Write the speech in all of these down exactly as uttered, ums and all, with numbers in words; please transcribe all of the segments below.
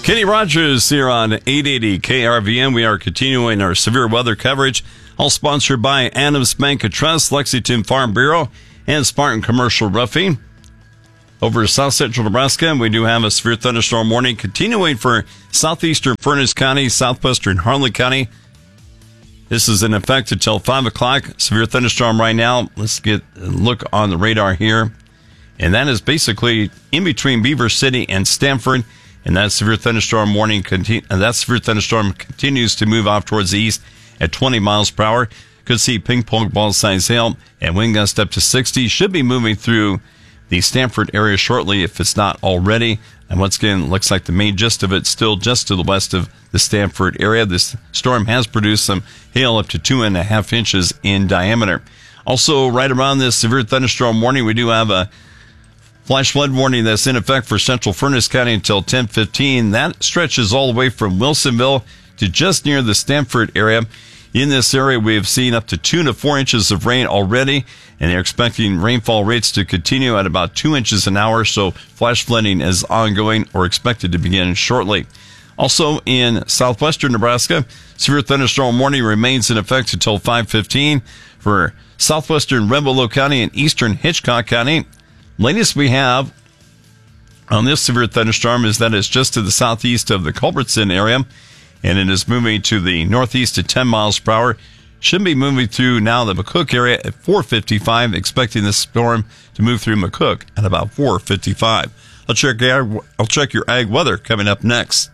Kenny Rogers here on eight eighty K R V N. We are continuing our severe weather coverage, all sponsored by Adams Bank of Trust, Lexington Farm Bureau, and Spartan Commercial Roofing. Over south central Nebraska, we do have a severe thunderstorm warning continuing for southeastern Furnace County, southwestern Harlan County. This is in effect until five o'clock. Severe thunderstorm right now. Let's get a look on the radar here. And that is basically in between Beaver City and Stanford. And that severe thunderstorm warning, continue, and that severe thunderstorm continues to move off towards the east at twenty miles per hour. Could see ping pong ball size hail and wind gust up to sixty. Should be moving through the Stanford area shortly if it's not already. And once again, looks like the main gist of it still just to the west of the Stanford area. This storm has produced some hail up to two and a half inches in diameter. Also, right around this severe thunderstorm warning, we do have a flash flood warning that's in effect for central Furnace County until ten fifteen. That stretches all the way from Wilsonville to just near the Stanford area. In this area, we have seen up to two to four inches of rain already, and they're expecting rainfall rates to continue at about two inches an hour, so flash flooding is ongoing or expected to begin shortly. Also in southwestern Nebraska, severe thunderstorm warning remains in effect until five fifteen for southwestern Revelo County and eastern Hitchcock County. Latest we have on this severe thunderstorm is that it's just to the southeast of the Culbertson area, and it is moving to the northeast at ten miles per hour. Should be moving through now the McCook area at four fifty-five, expecting this storm to move through McCook at about four fifty-five. I'll check, I'll check your ag weather coming up next.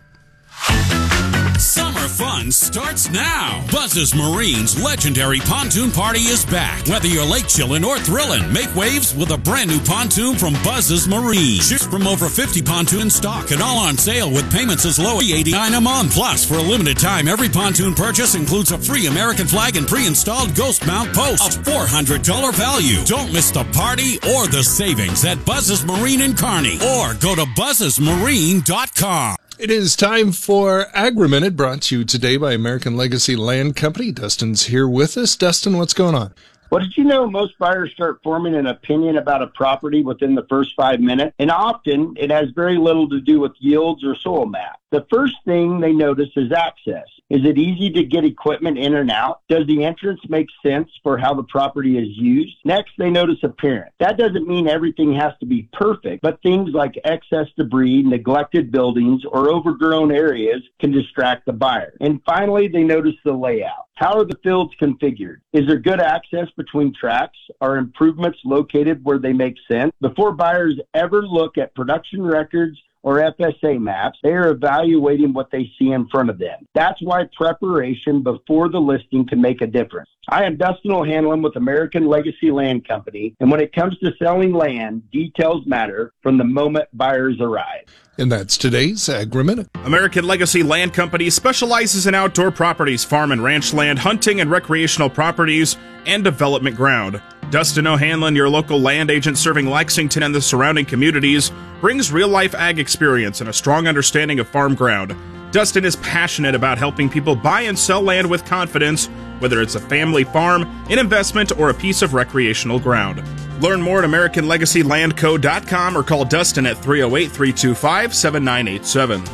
Summer fun starts now. Buzz's Marine's legendary pontoon party is back. Whether you're lake chillin' or thrillin', make waves with a brand new pontoon from Buzz's Marine. Choose from over fifty pontoons in stock and all on sale with payments as low as eighty-nine dollars a month. Plus, for a limited time, every pontoon purchase includes a free American flag and pre-installed ghost mount post. A four hundred dollars value. Don't miss the party or the savings at Buzz's Marine in Kearney, or go to buzzes marine dot com. It is time for Agri-Minute, brought to you today by American Legacy Land Company. Dustin's here with us. Dustin, what's going on? Well, did you know most buyers start forming an opinion about a property within the first five minutes? And often it has very little to do with yields or soil map. The first thing they notice is access. Is it easy to get equipment in and out? Does the entrance make sense for how the property is used? Next, they notice appearance. That doesn't mean everything has to be perfect, but things like excess debris, neglected buildings, or overgrown areas can distract the buyer. And finally, they notice the layout. How are the fields configured? Is there good access between tracks? Are improvements located where they make sense? Before buyers ever look at production records or F S A maps, they are evaluating what they see in front of them. That's why preparation before the listing can make a difference. I am Dustin O'Hanlon with American Legacy Land Company, and when it comes to selling land, details matter from the moment buyers arrive. And that's today's Agri-Minute. American Legacy Land Company specializes in outdoor properties, farm and ranch land, hunting and recreational properties, and development ground. Dustin O'Hanlon, your local land agent serving Lexington and the surrounding communities, brings real-life ag experience and a strong understanding of farm ground. Dustin is passionate about helping people buy and sell land with confidence, whether it's a family farm, an investment, or a piece of recreational ground. Learn more at american legacy land co dot com or call Dustin at three oh eight, three two five, seven nine eight seven.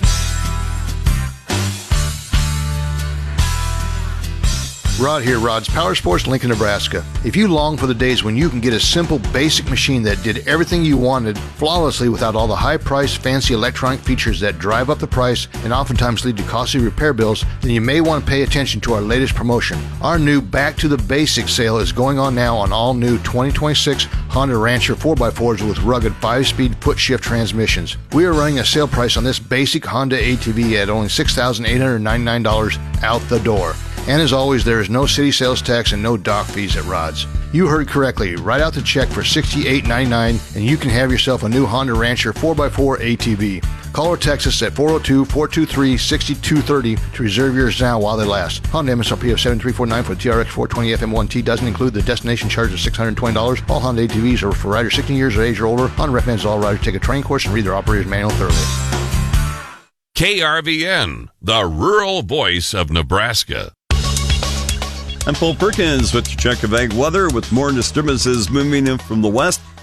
Rod here, Rod's Power Sports, Lincoln, Nebraska. If you long for the days when you can get a simple, basic machine that did everything you wanted flawlessly without all the high-priced, fancy electronic features that drive up the price and oftentimes lead to costly repair bills, then you may want to pay attention to our latest promotion. Our new Back to the Basics sale is going on now on all new twenty twenty-six Honda Rancher four by fours with rugged five-speed foot-shift transmissions. We are running a sale price on this basic Honda A T V at only six thousand eight hundred ninety-nine dollars out the door. And as always, there is no city sales tax and no dock fees at Rod's. You heard correctly. Write out the check for sixty-eight ninety-nine and you can have yourself a new Honda Rancher four by four A T V. Call or text us at four oh two, four two three, six two three oh to reserve yours now while they last. Honda M S R P of seven three four nine for the T R X four twenty F M one T doesn't include the destination charge of six hundred twenty dollars. All Honda A T Vs are for riders sixteen years of age or older. Honda recommends all riders take a training course and read their operator's manual thoroughly. K R V N, the rural voice of Nebraska. I'm Paul Perkins with your check of ag weather, with more disturbances moving in from the west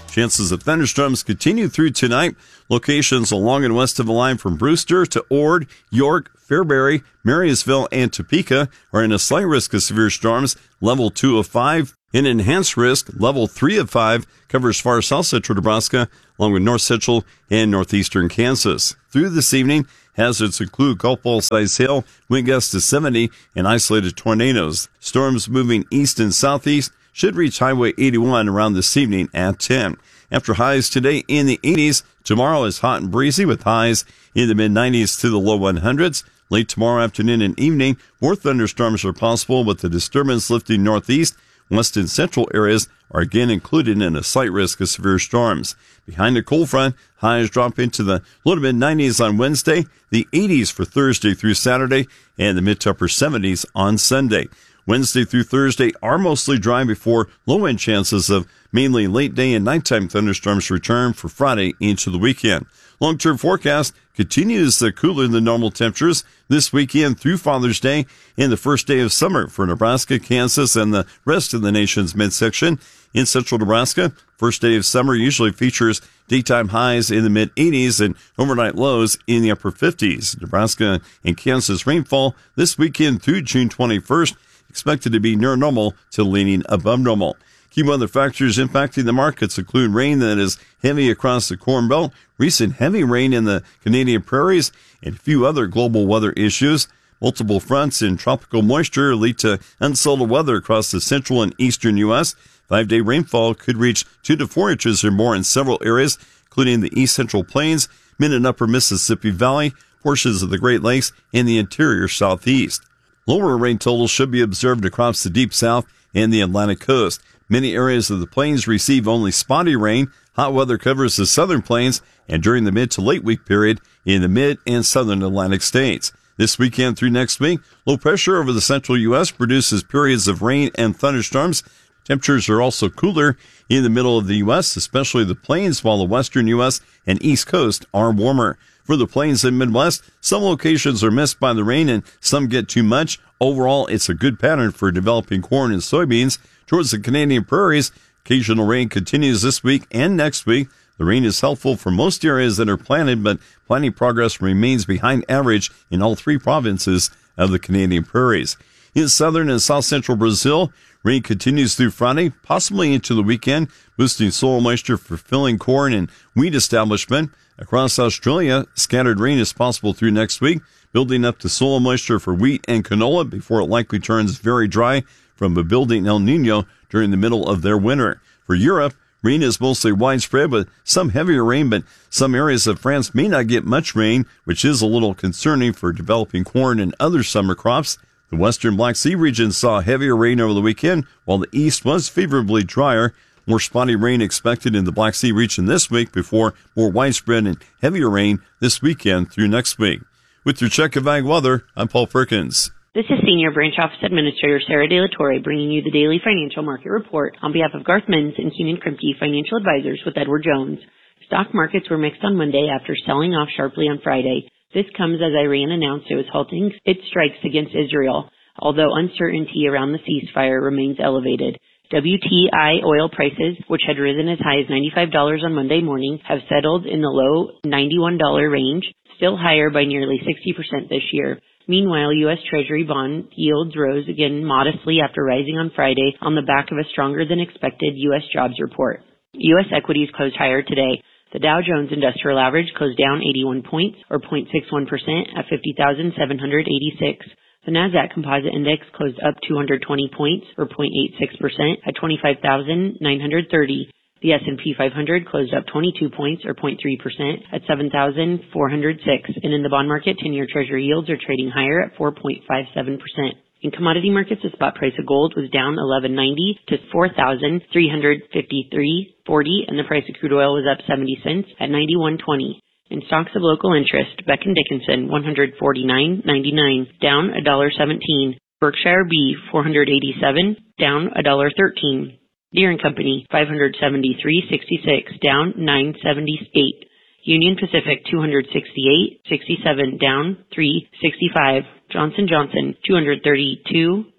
Chances of thunderstorms continue through tonight. Locations along and west of the line from Brewster to Ord, York, Fairbury, Marysville, and Topeka are in a slight risk of severe storms, level two of five. An enhanced risk, level three of five, covers far south central Nebraska, along with north central and northeastern Kansas. Through this evening, hazards include golf ball size hail, wind gusts to seventy, and isolated tornadoes. Storms moving east and southeast should reach Highway eighty-one around this evening at ten. After highs today in the eighties, tomorrow is hot and breezy with highs in the mid nineties to the low one hundreds. Late tomorrow afternoon and evening, more thunderstorms are possible with the disturbance lifting northeast. West and central areas are again included in a slight risk of severe storms. Behind a cold front, highs drop into the low to mid nineties on Wednesday, the eighties for Thursday through Saturday, and the mid to upper seventies on Sunday. Wednesday through Thursday are mostly dry before low-end chances of mainly late day and nighttime thunderstorms return for Friday into the weekend. Long-term forecast continues the cooler than normal temperatures this weekend through Father's Day and the first day of summer for Nebraska, Kansas, and the rest of the nation's midsection. In central Nebraska, first day of summer usually features daytime highs in the mid-eighties and overnight lows in the upper fifties. Nebraska and Kansas rainfall this weekend through June twenty-first expected to be near normal to leaning above normal. Key weather factors impacting the markets include rain that is heavy across the Corn Belt, recent heavy rain in the Canadian prairies, and a few other global weather issues. Multiple fronts and tropical moisture lead to unsettled weather across the central and eastern U S. Five-day rainfall could reach two to four inches or more in several areas, including the east central plains, mid and upper Mississippi Valley, portions of the Great Lakes, and the interior southeast. Lower rain totals should be observed across the deep south and the Atlantic coast. Many areas of the plains receive only spotty rain. Hot weather covers the southern plains and during the mid to late week period in the mid and southern Atlantic states. This weekend through next week, low pressure over the central U S produces periods of rain and thunderstorms. Temperatures are also cooler in the middle of the U S, especially the plains, while the western U S and east coast are warmer. For the plains and Midwest, some locations are missed by the rain and some get too much. Overall, it's a good pattern for developing corn and soybeans. Towards the Canadian prairies, occasional rain continues this week and next week. The rain is helpful for most areas that are planted, but planting progress remains behind average in all three provinces of the Canadian prairies. In southern and south central Brazil, rain continues through Friday, possibly into the weekend, boosting soil moisture for filling corn and wheat establishment. Across Australia, scattered rain is possible through next week, building up to soil moisture for wheat and canola before it likely turns very dry from a building El Nino during the middle of their winter. For Europe, rain is mostly widespread with some heavier rain, but some areas of France may not get much rain, which is a little concerning for developing corn and other summer crops. The western Black Sea region saw heavier rain over the weekend, while the east was favorably drier. More spotty rain expected in the Black Sea region this week before more widespread and heavier rain this weekend through next week. With your check of ag weather, I'm Paul Perkins. This is Senior Branch Office Administrator Sarah De La Torre bringing you the daily financial market report on behalf of Garth Menz and Keenan Kripke Financial Advisors with Edward Jones. Stock markets were mixed on Monday after selling off sharply on Friday. This comes as Iran announced it was halting its strikes against Israel, although uncertainty around the ceasefire remains elevated. W T I oil prices, which had risen as high as ninety-five dollars on Monday morning, have settled in the low ninety-one dollars range, still higher by nearly sixty percent this year. Meanwhile, U S Treasury bond yields rose again modestly after rising on Friday on the back of a stronger than expected U S jobs report. U S equities closed higher today. The Dow Jones Industrial Average closed down eighty-one points, or zero point six one percent, at fifty thousand seven hundred eighty-six. The Nasdaq Composite Index closed up two hundred twenty points, or zero point eight six percent, at twenty-five thousand nine hundred thirty. The S and P five hundred closed up twenty-two points, or zero point three percent, at seven thousand four hundred six. And in the bond market, ten-year Treasury yields are trading higher at four point five seven percent. In commodity markets, the spot price of gold was down eleven ninety to four thousand three hundred fifty-three forty, and the price of crude oil was up seventy cents at ninety-one twenty. In stocks of local interest, Becton Dickinson one forty-nine ninety-nine, down one dollar seventeen. Berkshire B four eighty-seven, down one dollar thirteen. Deere and Company five seventy-three sixty-six, down nine seventy-eight. Union Pacific two sixty-eight sixty-seven, down three sixty-five. Johnson Johnson two thirty-two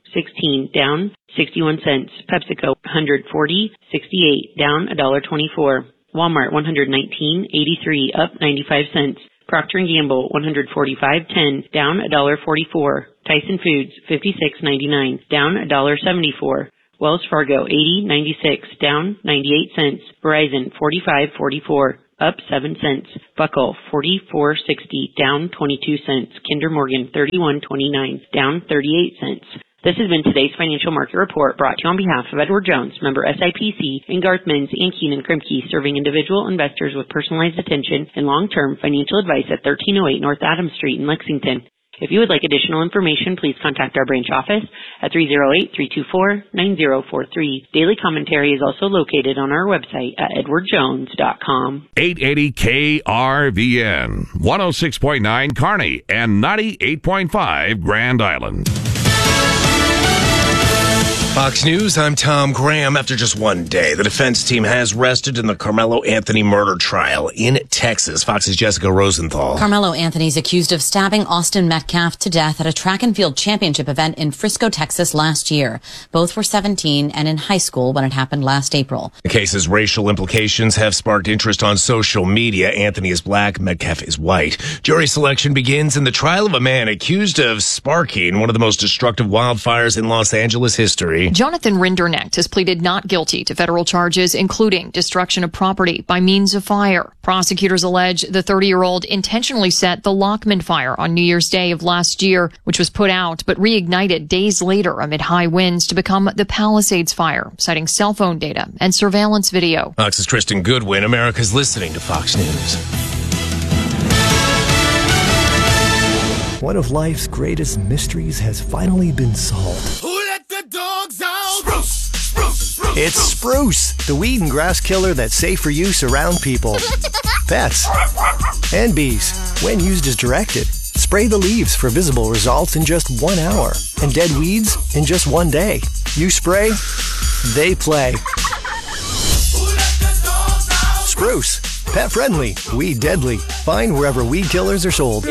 sixteen, down sixty-one cents. PepsiCo, one forty, sixty-eight, down one dollar twenty-four. Walmart, one nineteen, eighty-three, up ninety-five cents. Procter and Gamble, one forty-five, ten, down one dollar forty-four. Tyson Foods, fifty-six ninety-nine, down one dollar seventy-four. Wells Fargo, eighty ninety-six, down ninety-eight cents. Verizon, forty-five forty-four, up seven cents. Buckle, forty-four sixty, down twenty-two cents. Kinder Morgan, thirty-one twenty-nine, down thirty-eight cents. This has been today's financial market report brought to you on behalf of Edward Jones, member S I P C, and Garth Mins and Keenan Krimke, serving individual investors with personalized attention and long-term financial advice at thirteen oh eight North Adams Street in Lexington. If you would like additional information, please contact our branch office at three oh eight, three two four, nine oh four three. Daily commentary is also located on our website at edward jones dot com. eight eighty K R V N, one oh six point nine Kearney, and ninety-eight point five Grand Island. Fox News, I'm Tom Graham. After just one day, the defense team has rested in the Carmelo Anthony murder trial in Texas. Fox's Jessica Rosenthal. Carmelo Anthony's accused of stabbing Austin Metcalf to death at a track and field championship event in Frisco, Texas last year. Both were seventeen and in high school when it happened last April. The case's racial implications have sparked interest on social media. Anthony is black, Metcalf is white. Jury selection begins in the trial of a man accused of sparking one of the most destructive wildfires in Los Angeles history. Jonathan Rinderknecht has pleaded not guilty to federal charges, including destruction of property by means of fire. Prosecutors allege the thirty-year-old intentionally set the Lockman fire on New Year's Day of last year, which was put out but reignited days later amid high winds to become the Palisades fire, citing cell phone data and surveillance video. Fox's Tristan Goodwin. America's listening to Fox News. One of life's greatest mysteries has finally been solved. Who let the dogs out? Spruce, spruce, spruce. It's Spruce, the weed and grass killer that's safe for use around people, pets, and bees. When used as directed, spray the leaves for visible results in just one hour, and dead weeds in just one day. You spray, they play. Who let the dogs out? Spruce, pet friendly, weed deadly. Find wherever weed killers are sold.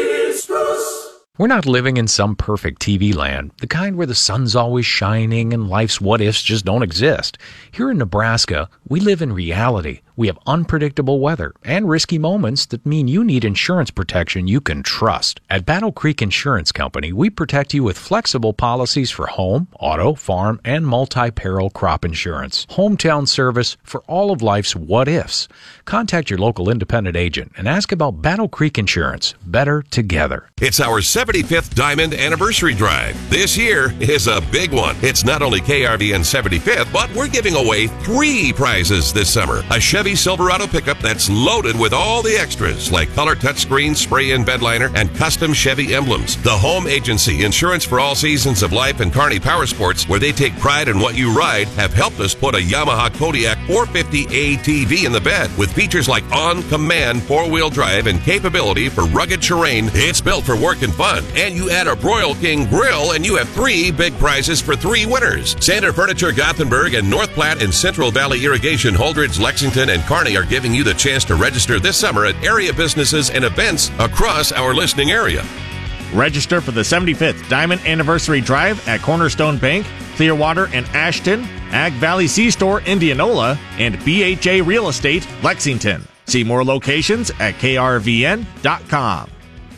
We're not living in some perfect T V land, the kind where the sun's always shining and life's what-ifs just don't exist. Here in Nebraska, we live in reality. We have unpredictable weather and risky moments that mean you need insurance protection you can trust. At Battle Creek Insurance Company, we protect you with flexible policies for home, auto, farm, and multi-peril crop insurance. Hometown service for all of life's what-ifs. Contact your local independent agent and ask about Battle Creek Insurance. Better together. It's our seventy-fifth Diamond Anniversary Drive. This year is a big one. It's not only K R V N seventy-fifth, but we're giving away three prizes this summer. A Chevy Silverado pickup that's loaded with all the extras like color touchscreen, spray-in bed liner, and custom Chevy emblems. The Home Agency, insurance for all seasons of life, and Kearney Power Sports, where they take pride in what you ride, have helped us put a Yamaha Kodiak four fifty A T V in the bed with features like on-command four-wheel drive and capability for rugged terrain. It's built for work and fun. And you add a Broil King grill, and you have three big prizes for three winners. Sander Furniture Gothenburg and North Platte and Central Valley Irrigation, Holdridge, Lexington, and Kearney are giving you the chance to register this summer at area businesses and events across our listening area. Register for the seventy-fifth Diamond Anniversary Drive at Cornerstone Bank, Clearwater and Ashton, Ag Valley C-Store, Indianola, and B H A Real Estate, Lexington. See more locations at K R V N dot com.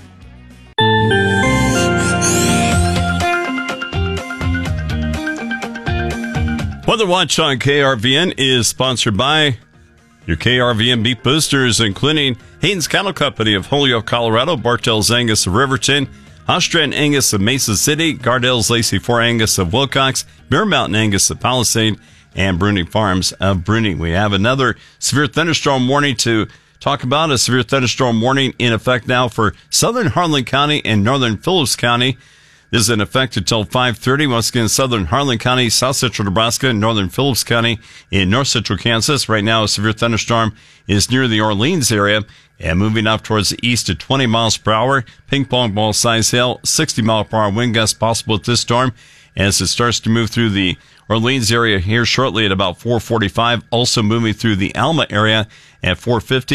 Weather Watch on K R V N is sponsored by your K R V N beef boosters, including Hayden's Cattle Company of Holyoke, Colorado, Bartell's Angus of Riverton, Austrian Angus of Mesa City, Gardell's Lacey four Angus of Wilcox, Bear Mountain Angus of Palisade, and Bruni Farms of Bruni. We have another severe thunderstorm warning to talk about, a severe thunderstorm warning in effect now for southern Harlan County and northern Phillips County. This is in effect until five thirty. Once again, southern Harlan County, south central Nebraska, and northern Phillips County in north central Kansas. Right now, a severe thunderstorm is near the Orleans area and moving up towards the east at twenty miles per hour. Ping pong ball size hail, sixty mile per hour wind gusts possible with this storm as it starts to move through the Orleans area here shortly at about four forty-five. Also moving through the Alma area at four fifty.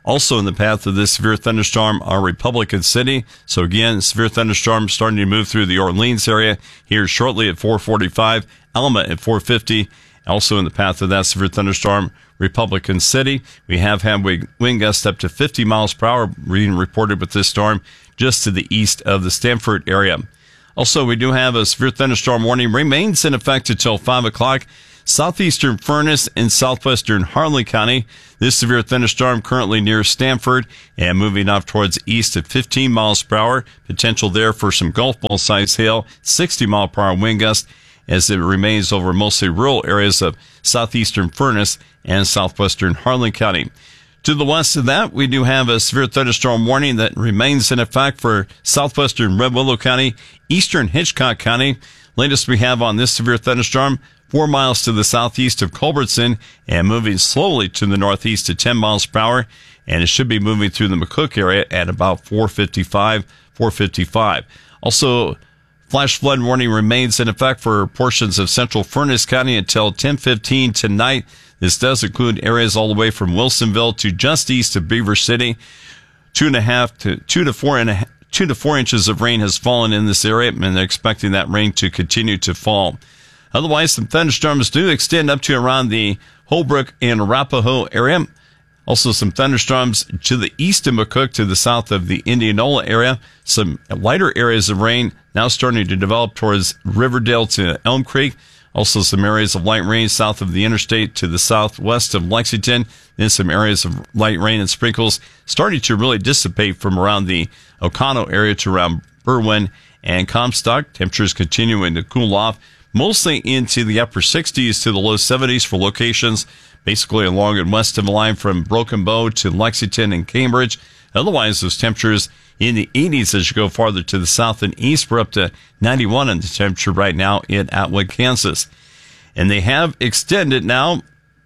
Also in the path of this severe thunderstorm are Republican City. So again, severe thunderstorm starting to move through the Orleans area here shortly at four forty-five. Alma at four fifty. Also in the path of that severe thunderstorm, Republican City. We have had wind gusts up to fifty miles per hour being reported with this storm just to the east of the Stanford area. Also, we do have a severe thunderstorm warning remains in effect until five o'clock. Southeastern Furnace and southwestern Harlan County. This severe thunderstorm currently near Stanford and moving off towards east at fifteen miles per hour. Potential there for some golf ball size hail, sixty mile per hour wind gust as it remains over mostly rural areas of southeastern Furnace and southwestern Harlan County. To the west of that, we do have a severe thunderstorm warning that remains in effect for southwestern Red Willow County, eastern Hitchcock County. Latest we have on this severe thunderstorm, four miles to the southeast of Culbertson and moving slowly to the northeast at ten miles per hour. And it should be moving through the McCook area at about four fifty-five, four fifty-five. Also, flash flood warning remains in effect for portions of central Furnace County until ten fifteen tonight. This does include areas all the way from Wilsonville to just east of Beaver City. Two and a half to two to four and a half, two to four inches of rain has fallen in this area, and they're expecting that rain to continue to fall. Otherwise, some thunderstorms do extend up to around the Holbrook and Arapahoe area. Also, some thunderstorms to the east of McCook to the south of the Indianola area. Some lighter areas of rain now starting to develop towards Riverdale to Elm Creek. Also, some areas of light rain south of the interstate to the southwest of Lexington. Then some areas of light rain and sprinkles starting to really dissipate from around the Oconto area to around Berwyn and Comstock. Temperatures continuing to cool off, mostly into the upper sixties to the low seventies for locations basically along and west of the line from Broken Bow to Lexington and Cambridge. Otherwise, those temperatures in the eighties as you go farther to the south and east. We're up to ninety-one in the temperature right now in Atwood, Kansas. And they have extended now.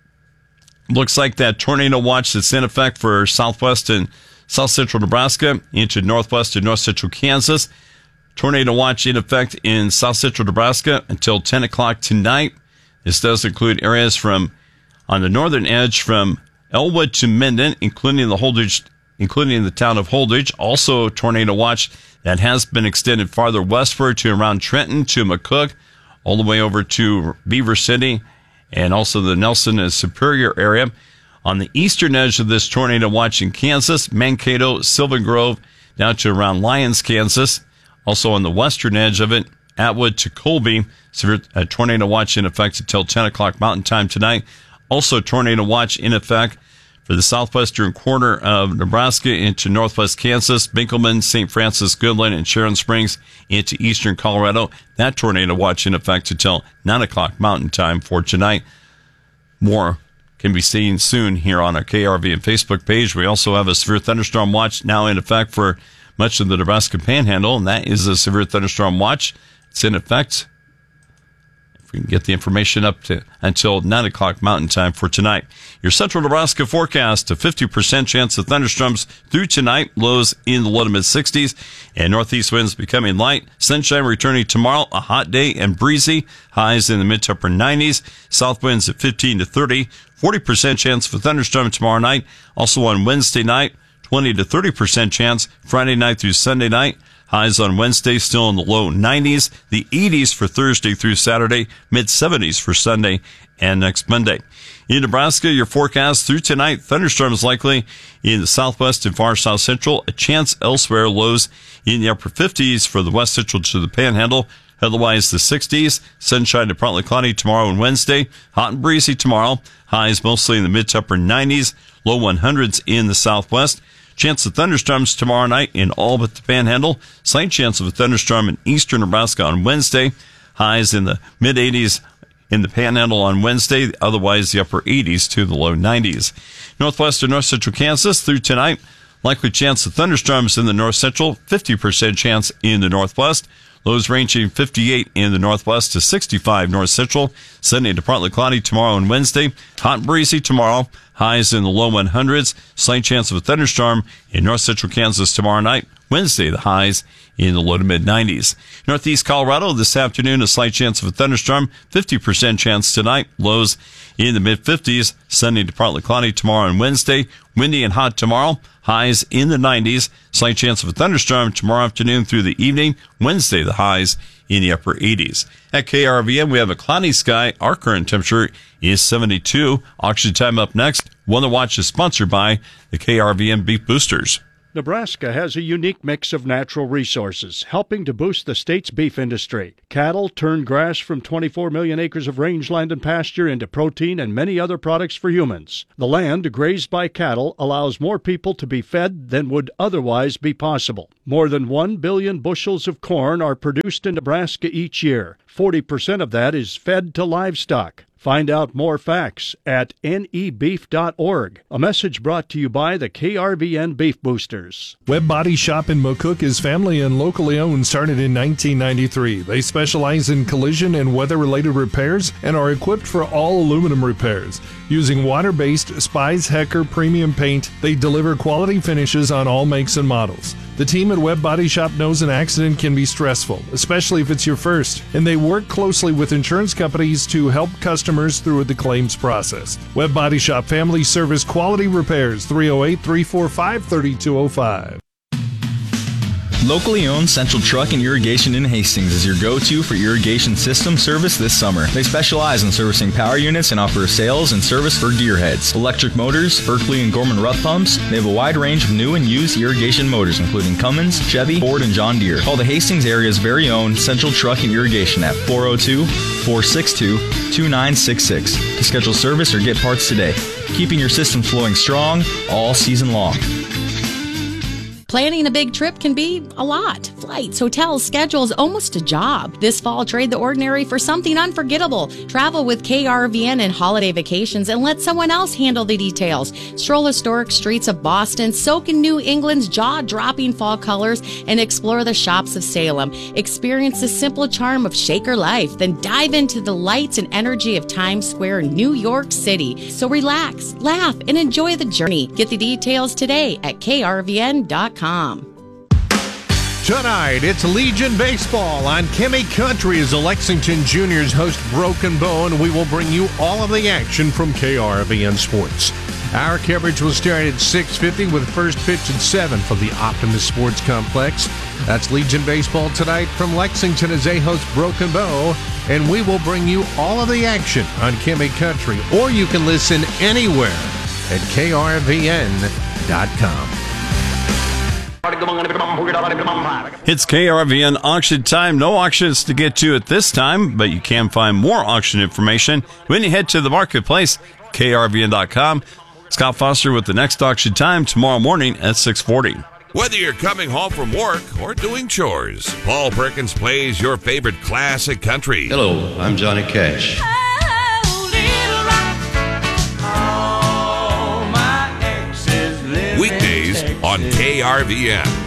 Looks like that tornado watch that's in effect for southwest and south central Nebraska into northwest and north central Kansas. Tornado watch in effect in south central Nebraska until ten o'clock tonight. This does include areas from on the northern edge from Elwood to Minden, including the Holdridge, including the town of Holdridge. Also, tornado watch that has been extended farther westward to around Trenton to McCook, all the way over to Beaver City, and also the Nelson and Superior area. On the eastern edge of this tornado watch in Kansas, Mankato, Sylvan Grove, down to around Lyons, Kansas. Also on the western edge of it, Atwood to Colby, severe uh, tornado watch in effect until ten o'clock Mountain Time tonight. Also, tornado watch in effect for the southwestern corner of Nebraska into northwest Kansas, Binkelman, Saint Francis, Goodland, and Sharon Springs into eastern Colorado. That tornado watch in effect until nine o'clock Mountain Time for tonight. More can be seen soon here on our K R V and Facebook page. We also have a severe thunderstorm watch now in effect for much of the Nebraska Panhandle, and that is a severe thunderstorm watch. It's in effect. We can get the information up to until nine o'clock Mountain Time for tonight. Your central Nebraska forecast, a fifty percent chance of thunderstorms through tonight, lows in the low to mid sixties, and northeast winds becoming light. Sunshine returning tomorrow, a hot day and breezy, highs in the mid to upper nineties, south winds at fifteen to thirty, forty percent chance for thunderstorm tomorrow night. Also on Wednesday night, twenty to thirty percent chance, Friday night through Sunday night. Highs on Wednesday still in the low nineties, the eighties for Thursday through Saturday, mid seventies for Sunday and next Monday. In Nebraska, your forecast through tonight, thunderstorms likely in the southwest and far south central, a chance elsewhere, lows in the upper fifties for the west central to the Panhandle. Otherwise, the sixties, sunshine to partly cloudy tomorrow and Wednesday, hot and breezy tomorrow, highs mostly in the mid to upper nineties, low hundreds in the southwest. Chance of thunderstorms tomorrow night in all but the Panhandle. Slight chance of a thunderstorm in eastern Nebraska on Wednesday. Highs in the mid-eighties in the Panhandle on Wednesday. Otherwise, the upper eighties to the low nineties. Northwest and north central Kansas through tonight. Likely chance of thunderstorms in the north central. fifty percent chance in the northwest. Lows ranging fifty-eight in the northwest to sixty-five north central. Sunday to partly cloudy tomorrow and Wednesday. Hot and breezy tomorrow. Highs in the low hundreds. Slight chance of a thunderstorm in north central Kansas tomorrow night. Wednesday, the highs in the low to mid nineties. Northeast Colorado this afternoon, a slight chance of a thunderstorm, fifty percent chance tonight, lows in the mid fifties. Sunny to partly cloudy tomorrow and Wednesday, windy and hot tomorrow, highs in the nineties. Slight chance of a thunderstorm tomorrow afternoon through the evening. Wednesday, the highs in the upper eighties. At K R V N, we have a cloudy sky. Our current temperature is seventy-two. Auction time up next. One to Watch is sponsored by the K R V N Beef Boosters. Nebraska has a unique mix of natural resources, helping to boost the state's beef industry. Cattle turn grass from twenty-four million acres of rangeland and pasture into protein and many other products for humans. The land grazed by cattle allows more people to be fed than would otherwise be possible. More than one billion bushels of corn are produced in Nebraska each year. forty percent of that is fed to livestock. Find out more facts at N E beef dot org. A message brought to you by the K R V N Beef Boosters. Webb Body Shop in McCook is family and locally owned, started in nineteen ninety-three. They specialize in collision and weather-related repairs and are equipped for all aluminum repairs. Using water-based Spies Hecker premium paint, they deliver quality finishes on all makes and models. The team at Webb Body Shop knows an accident can be stressful, especially if it's your first, and they work closely with insurance companies to help customers through the claims process. Webb Body Shop Family Service Quality Repairs, three oh eight, three four five, three two oh five. Locally owned Central Truck and Irrigation in Hastings is your go-to for irrigation system service this summer. They specialize in servicing power units and offer sales and service for gearheads, electric motors, Berkeley and Gorman Rupp pumps. They have a wide range of new and used irrigation motors, including Cummins, Chevy, Ford, and John Deere. Call the Hastings area's very own Central Truck and Irrigation at four oh two, four six two, two nine six six to schedule service or get parts today. Keeping your system flowing strong all season long. Planning a big trip can be a lot. Flights, hotels, schedules, almost a job. This fall, trade the ordinary for something unforgettable. Travel with K R V N and holiday vacations and let someone else handle the details. Stroll historic streets of Boston, soak in New England's jaw-dropping fall colors, and explore the shops of Salem. Experience the simple charm of Shaker life, then dive into the lights and energy of Times Square, New York City. So relax, laugh, and enjoy the journey. Get the details today at K R V N dot com. Tonight, it's Legion Baseball on Kimmy Country as the Lexington Juniors host Broken Bow, and we will bring you all of the action from K R V N Sports. Our coverage will start at six fifty with first pitch at seven from the Optimus Sports Complex. That's Legion Baseball tonight from Lexington as they host Broken Bow, and we will bring you all of the action on Kimmy Country, or you can listen anywhere at K R V N dot com. It's K R V N auction time. No auctions to get to at this time, but you can find more auction information when you head to the marketplace, K R V N dot com. Scott Foster with the next auction time tomorrow morning at six forty. Whether you're coming home from work or doing chores, Paul Perkins plays your favorite classic country. Hello, I'm Johnny Cash. Weekdays on K R V N.